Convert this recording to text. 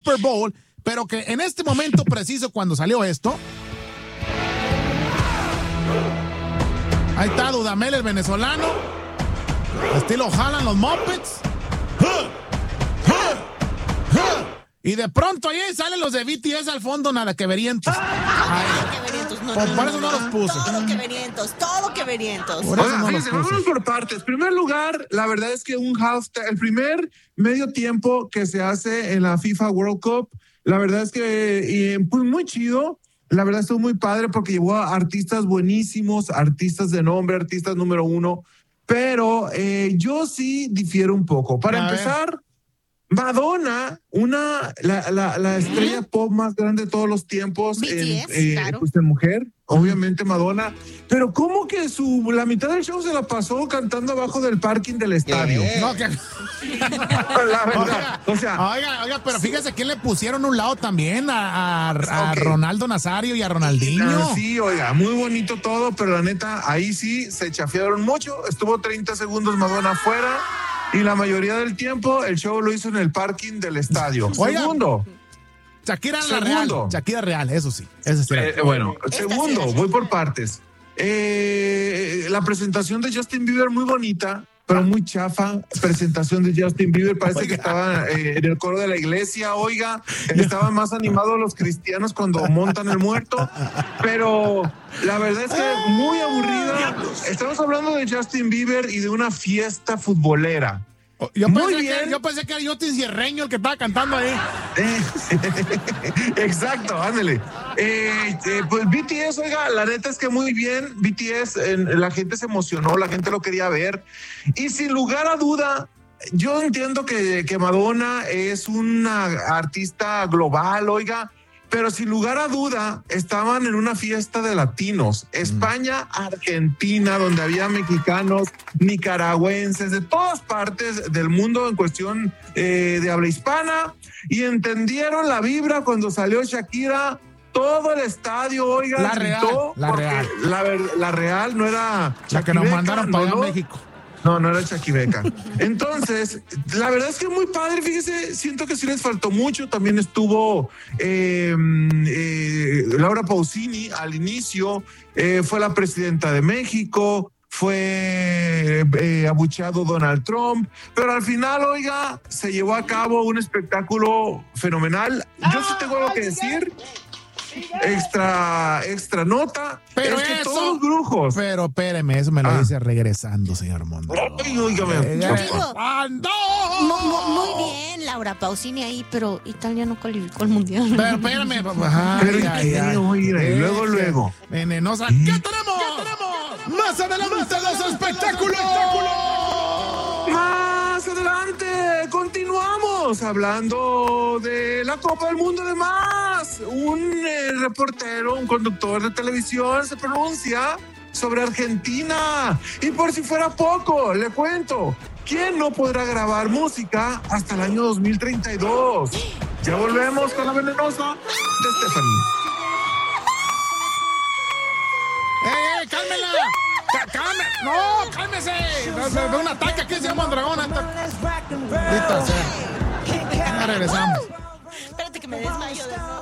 Super Bowl, pero que en este momento preciso cuando salió esto, ahí está Dudamel, el venezolano, estilo Haaland, los Muppets, y de pronto ahí salen los de BTS al fondo, nada que verientos. Por eso no los puse. Todo que verientos. Oiga, fíjense, vámonos por partes. En primer lugar, la verdad es que el primer medio tiempo que se hace en la FIFA World Cup, la verdad es que pues muy chido. La verdad estuvo muy padre porque llevó a artistas buenísimos, artistas de nombre, artistas número uno. Pero yo sí difiero un poco. Para empezar, Madonna, la estrella pop más grande de todos los tiempos, BTS, pues de mujer, obviamente Madonna, pero ¿cómo que la mitad del show se la pasó cantando abajo del parking del estadio? No, que... La verdad, Oiga, pero fíjese quién le pusieron a un lado también a Ronaldo Nazario y a Ronaldinho. Sí, oiga, muy bonito todo, pero la neta, ahí sí se chafiaron mucho, estuvo 30 segundos Madonna afuera. Y la mayoría del tiempo el show lo hizo en el parking del estadio. Oiga, Segundo. Shakira real, eso sí. Eso sí. Segundo, voy por partes. La presentación de Justin Bieber muy bonita, pero muy chafa. Presentación de Justin Bieber, parece que estaba en el coro de la iglesia, estaban más animados los cristianos cuando montan el muerto, pero la verdad es que muy aburrida. Estamos hablando de Justin Bieber y de una fiesta futbolera. Yo pensé que era Yotin Cierreño el que estaba cantando ahí. Exacto, ándale. Pues BTS, oiga, la neta es que muy bien. BTS, la gente se emocionó, la gente lo quería ver. Y sin lugar a duda, yo entiendo que Madonna es una artista global, oiga, pero sin lugar a duda estaban en una fiesta de latinos. España, Argentina, donde había mexicanos, nicaragüenses, de todas partes del mundo en cuestión de habla hispana, y entendieron la vibra cuando salió Shakira. Todo el estadio, oiga, la real no era la que nos mandaron para México. No era Chaquibeca. Entonces, la verdad es que muy padre, fíjese, siento que sí les faltó mucho. También estuvo Laura Pausini al inicio, fue la presidenta de México, fue abucheado Donald Trump, pero al final, oiga, se llevó a cabo un espectáculo fenomenal. Yo sí tengo algo que decir. Extra nota, pero es que todos los brujos. Pero espéreme, eso me lo dice regresando, señor Mondragón. Muy bien, Laura Pausini ahí, pero Italia no calificó al mundial. Pero espérame, luego. Venenosa. ¿Qué tenemos? Más adelante los espectáculos. Más adelante continuamos hablando de la Copa del Mundo. Además, un reportero, un conductor de televisión se pronuncia sobre Argentina. Y por si fuera poco, le cuento, ¿quién no podrá grabar música hasta el año 2032? Ya volvemos con la venenosa de Stephanie. ¡Cálmela! ¡No, cálmese! De un ataque aquí, señor Mondragón. Regresamos. Espérate que me desmayo de nuevo.